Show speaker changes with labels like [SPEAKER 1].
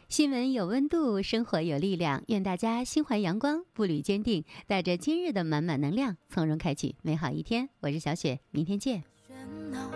[SPEAKER 1] 新闻有温度，生活有力量。愿大家心怀阳光，步履坚定，带着今日的满满能量，从容开启美好一天。我是小雪，明天见。
[SPEAKER 2] 喧闹